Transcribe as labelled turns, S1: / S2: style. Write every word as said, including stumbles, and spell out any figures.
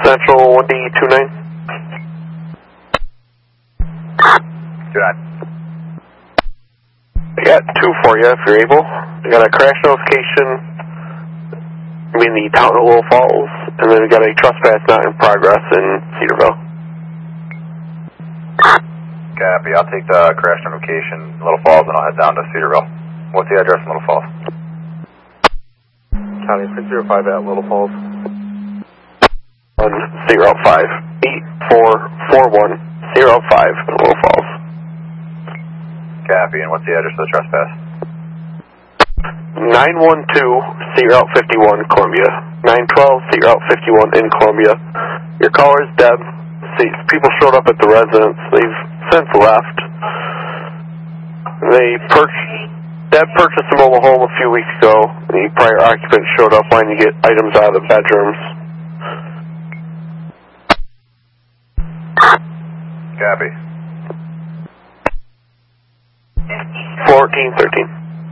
S1: Central one D two nine.
S2: two nine.
S1: I got two for you if you're able. I got a crash notification in the town of Little Falls, and then we got a trespass not in progress in Cedarville.
S2: Copy. I'll take the crash notification in Little Falls and I'll head down to Cedarville. What's the address in Little Falls?
S3: County six zero five at Little Falls.
S1: one zero five eight four four one zero five in Little Falls.
S2: Copy. And what's the address of the trespass?
S1: nine one two C Route fifty-one, Columbia. nine twelve C Route fifty-one in Columbia. Your caller is Deb. See, people showed up at the residence. They've since left. They purchased, Deb purchased a mobile home a few weeks ago. The prior occupant showed up wanting to get items out of the bedrooms.
S2: Copy.
S1: fourteen thirteen.